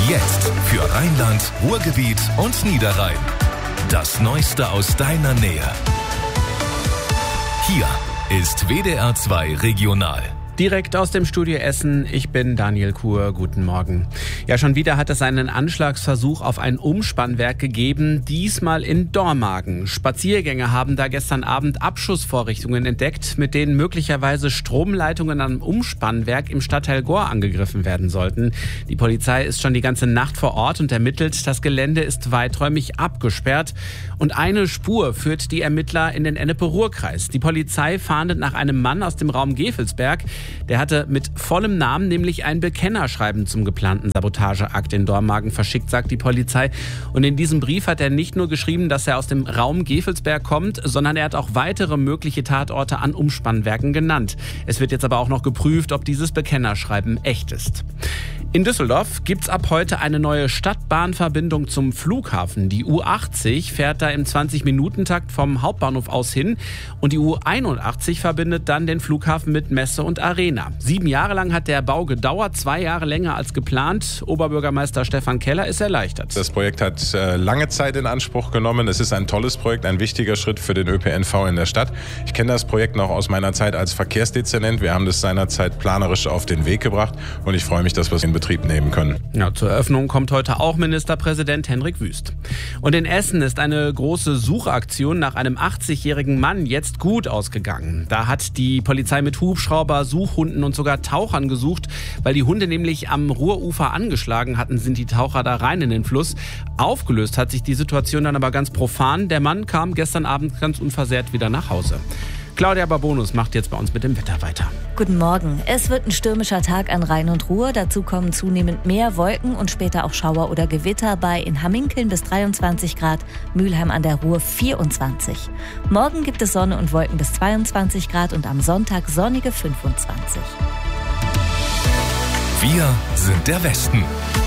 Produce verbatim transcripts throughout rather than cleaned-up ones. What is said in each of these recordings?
Jetzt für Rheinland, Ruhrgebiet und Niederrhein. Das Neueste aus deiner Nähe. Hier ist W D R zwei Regional. Direkt aus dem Studio Essen, ich bin Daniel Kuhr, guten Morgen. Ja, schon wieder hat es einen Anschlagsversuch auf ein Umspannwerk gegeben, diesmal in Dormagen. Spaziergänger haben da gestern Abend Abschussvorrichtungen entdeckt, mit denen möglicherweise Stromleitungen am Umspannwerk im Stadtteil Gohr angegriffen werden sollten. Die Polizei ist schon die ganze Nacht vor Ort und ermittelt, das Gelände ist weiträumig abgesperrt. Und eine Spur führt die Ermittler in den Ennepe-Ruhr-Kreis. Die Polizei fahndet nach einem Mann aus dem Raum Gevelsberg. Der hatte mit vollem Namen nämlich ein Bekennerschreiben zum geplanten Sabotageakt in Dormagen verschickt, sagt die Polizei. Und in diesem Brief hat er nicht nur geschrieben, dass er aus dem Raum Gevelsberg kommt, sondern er hat auch weitere mögliche Tatorte an Umspannwerken genannt. Es wird jetzt aber auch noch geprüft, ob dieses Bekennerschreiben echt ist. In Düsseldorf gibt's ab heute eine neue Stadtbahnverbindung zum Flughafen. Die U achtzig fährt da im zwanzig-Minuten-Takt vom Hauptbahnhof aus hin und die U einundachtzig verbindet dann den Flughafen mit Messe und Arena. Sieben Jahre lang hat der Bau gedauert, zwei Jahre länger als geplant. Oberbürgermeister Stefan Keller ist erleichtert. Das Projekt hat äh, lange Zeit in Anspruch genommen. Es ist ein tolles Projekt, ein wichtiger Schritt für den Ö P N V in der Stadt. Ich kenne das Projekt noch aus meiner Zeit als Verkehrsdezernent. Wir haben das seinerzeit planerisch auf den Weg gebracht und ich freue mich, dass wir es in Betrieb nehmen können. Ja, zur Eröffnung kommt heute auch Ministerpräsident Hendrik Wüst. Und in Essen ist eine große Suchaktion nach einem achtzigjährigen Mann jetzt gut ausgegangen. Da hat die Polizei mit Hubschrauber, Suchhunden und sogar Tauchern gesucht, weil die Hunde nämlich am Ruhrufer angeschlagen hatten, sind die Taucher da rein in den Fluss. Aufgelöst hat sich die Situation dann aber ganz profan. Der Mann kam gestern Abend ganz unversehrt wieder nach Hause. Claudia Babonus macht jetzt bei uns mit dem Wetter weiter. Guten Morgen. Es wird ein stürmischer Tag an Rhein und Ruhr. Dazu kommen zunehmend mehr Wolken und später auch Schauer oder Gewitter bei in Hamminkeln bis dreiundzwanzig Grad, Mülheim an der Ruhr vierundzwanzig. Morgen gibt es Sonne und Wolken bis zweiundzwanzig Grad und am Sonntag sonnige fünfundzwanzig. Wir sind der Westen.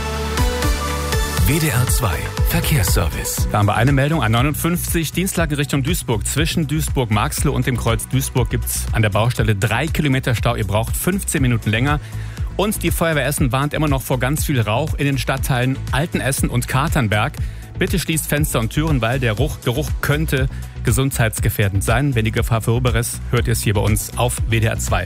W D R zwei Verkehrsservice. Da haben wir eine Meldung. A neunundfünfzig, Dienstlagen Richtung Duisburg. Zwischen Duisburg-Marxloh und dem Kreuz Duisburg gibt es an der Baustelle drei Kilometer Stau. Ihr braucht fünfzehn Minuten länger. Und die Feuerwehr Essen warnt immer noch vor ganz viel Rauch in den Stadtteilen Altenessen und Katernberg. Bitte schließt Fenster und Türen, weil der Geruch, Geruch könnte gesundheitsgefährdend sein. Wenn die Gefahr vorüber ist, hört ihr es hier bei uns auf W D R zwei.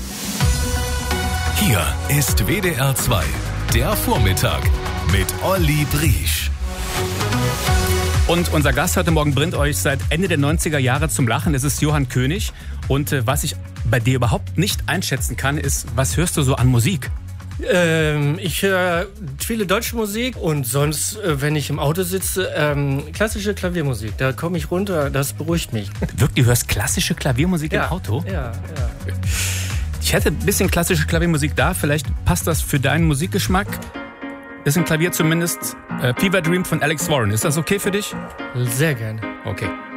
Hier ist W D R zwei, der Vormittag mit Olli Briesch. Und unser Gast heute Morgen bringt euch seit Ende der neunziger Jahre zum Lachen. Es ist Johann König. Und äh, was ich bei dir überhaupt nicht einschätzen kann, ist, was hörst du so an Musik? Ähm, ich höre viele deutsche Musik und sonst, äh, wenn ich im Auto sitze, ähm, klassische Klaviermusik. Da komme ich runter, das beruhigt mich. Wirklich, du hörst klassische Klaviermusik ja, im Auto? Ja, ja. Ich hätte ein bisschen klassische Klaviermusik da. Vielleicht passt das für deinen Musikgeschmack. Ist ein Klavier zumindest. Äh, Fever Dream von Alex Warren. Ist das okay für dich? Sehr gerne. Okay.